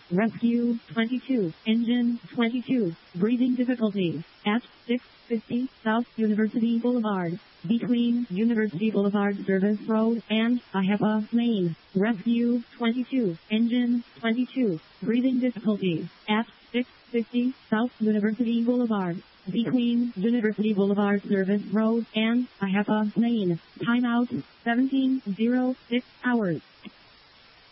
Rescue 22, Engine 22, breathing difficulties at 650 South University Boulevard, between University Boulevard Service Road and Iowa Lane. Rescue 22, Engine 22, breathing difficulties at 650 South University Boulevard, between University Boulevard Service Road and Iowa Lane. Timeout 17:06 hours.